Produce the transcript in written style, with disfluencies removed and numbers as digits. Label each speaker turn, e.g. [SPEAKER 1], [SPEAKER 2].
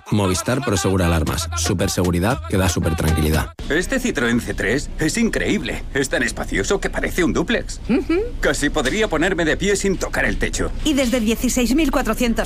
[SPEAKER 1] Movistar Prosegura Alarmas. Super seguridad que da super tranquilidad.
[SPEAKER 2] Este Citroën C3 es increíble. Es tan espacioso que parece un dúplex. Casi podría ponerme de pie sin tocar el techo.
[SPEAKER 3] Y desde 16.400